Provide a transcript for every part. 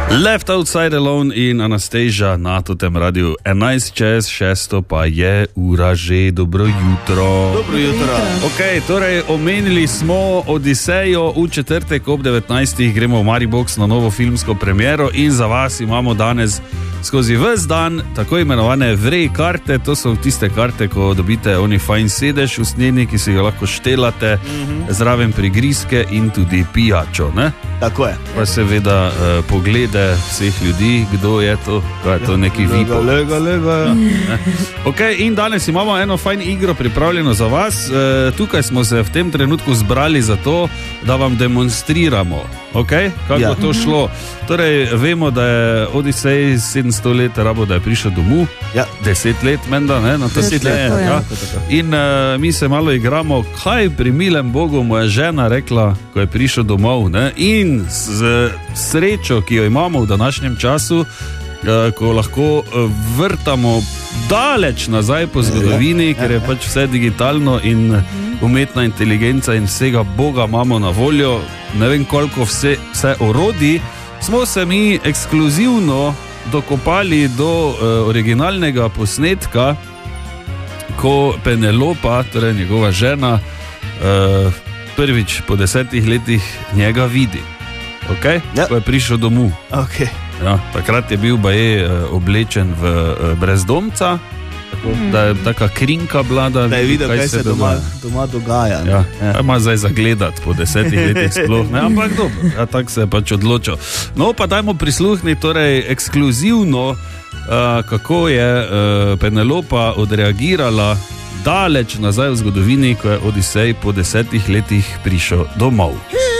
Left Outside Alone in Anastasia na tem radiju 11:06 pa je ura že. Dobro jutro. Dobro jutro. Ok, torej omenili smo Odisejo v četrtek ob 19. gremo v Maribox na novo filmsko premiero in za vas imamo danes skozi ves dan tako imenovane vrej karte, to so tiste karte, ko dobite oni fajn sedež usnjeni, ki si ga lahko štelate, zraven prigrizke in tudi pijačo, ne? Tako je. Pa seveda poglede vseh ljudi, kdo je to, kaj je to neki vipo. Lega. Ok, in danes imamo eno fajn igro pripravljeno za vas. Tukaj smo se v tem trenutku zbrali za to, da vam demonstriramo, ok, kako bo to šlo. Torej, vemo, da je Odisej 700 let rabo, da je prišel domov, 10 let menda, ne, na to 10 let. Ja. In mi se malo igramo, kaj pri milem Bogu mu je žena rekla, ko je prišel domov, ne, in z srečo, ki jo imamo v današnjem času, ko lahko vrtamo daleč nazaj po zgodovini, ker je pač vse digitalno in umetna inteligenca in vsega Boga imamo na voljo, ne vem koliko vse orodij, smo se mi ekskluzivno dokopali do originalnega posnetka, ko Penelopa, torej njegova žena, prvič po 10 letih njega vidi. Okay? Ko je prišel domov. Okay. Ja, takrat je bil baje oblečen v brezdomca, tako, da je taka krinka bila, da je videl, kaj se doma dogaja. Ja. Ima zdaj zagledati po 10 letih sploh, ne? Ampak dobro, tako se je pač odločil. No, pa dajmo prisluhniti torej ekskluzivno, kako je Penelopa odreagirala daleč nazaj v zgodovini, ko je Odisej po 10 letih prišel domov.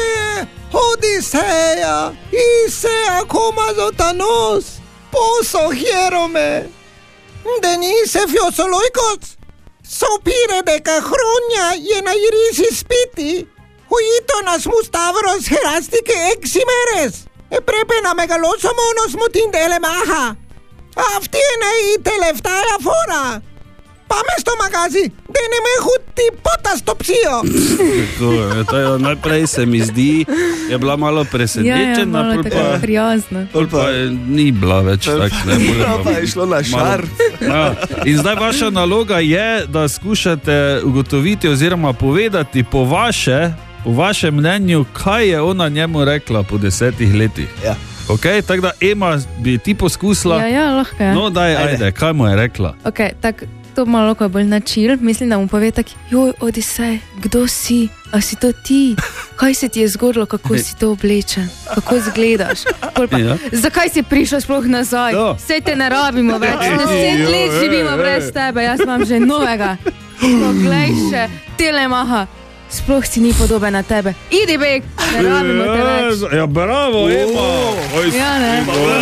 Odiseja, Isea komazotanos, poso hierome, denise fiosoloikos, sopire de cahronia iena irisi spiti, huitonas mustavros herastike eximeres, e prepena megalosomonos mutindele maha, aftiene ite leftaja fora. Pamesto magazi, da ne me huti potastopsijo. Najprej se mi zdi, je bila malo presenečena, malo tako prijazna. Pa ni bila več tako. Pa je šlo na šar. In zdaj vaša naloga je, da skušate ugotoviti oziroma povedati po vašem mnenju, kaj je ona njemu rekla po 10 letih. Ja. Ok, tako da Ema bi ti poskusila. Ja, lahko je. No, ajde, kaj mu je rekla? Ok, tako. To malo ko je bolj načil, mislim, da mu pove tak, joj, Odisej, kdo si? A si to ti? Kaj se ti je zgodilo, kako si to oblečen? Kako izgledaš? Zakaj si prišel sploh nazaj? Sej te ne rabimo več, 10 let živimo brez tebe, jaz imam že novega. Poglej še, telemaha. Sploh si ni podoben na tebe. Idi bek, ne rabimo te več. Ja, bravo, Ema. Ja, ne.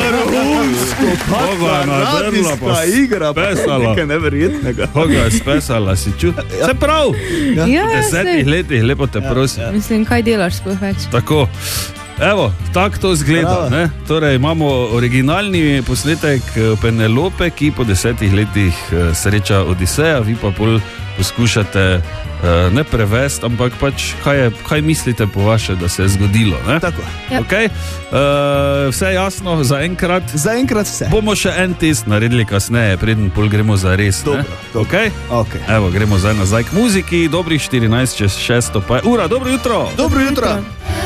Radijska igra, nekaj neverjetnega. Koga je spesala, si čut? Se prav, v 10 letih, lepo te prosim. Mislim, kaj delaš sploh več? Tako, evo, tako to izgleda, ne? Torej, imamo originalni posnetek Penelope, ki po 10 letih sreča Odiseja, vi pa pol poskušate ne prevesti, ampak pač kaj mislite po vaše, da se je zgodilo, ne? Tako. Ja. Okay? Vse jasno za enkrat? Za enkrat vse. Bomo še en test naredili kasneje, preden pol gremo za res, ne? Dobro. Okay? Evo, gremo zdaj nazaj k muziki, dobrih 14:06 pa je ura, dobro jutro! Dobro jutro!